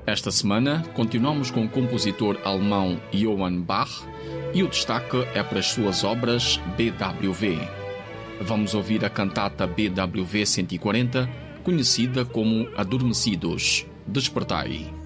Esta semana, continuamos com o compositor alemão Johann Bach e o destaque é para as suas obras BWV. Vamos ouvir a cantata BWV 140, conhecida como Adormecidos, Despertai.